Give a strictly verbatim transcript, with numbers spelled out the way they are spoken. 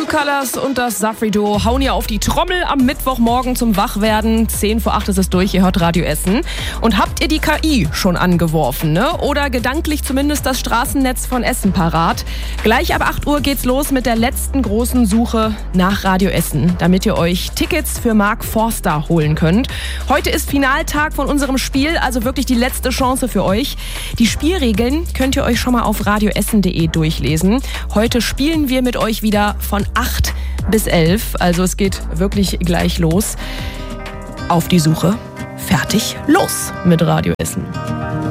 Colors und das Safri-Duo hauen ja auf die Trommel am Mittwochmorgen zum Wachwerden. zehn vor acht ist es durch, ihr hört Radio Essen. Und habt ihr die K I schon angeworfen, ne? Oder gedanklich zumindest das Straßennetz von Essen parat? Gleich ab acht Uhr geht's los mit der letzten großen Suche nach Radio Essen, damit ihr euch Tickets für Mark Forster holen könnt. Heute ist Finaltag von unserem Spiel, also wirklich die letzte Chance für euch. Die Spielregeln könnt ihr euch schon mal auf radioessen punkt de durchlesen. Heute spielen wir mit euch wieder von acht bis elf, also es geht wirklich gleich los. Auf die Suche, fertig, los mit Radio Essen.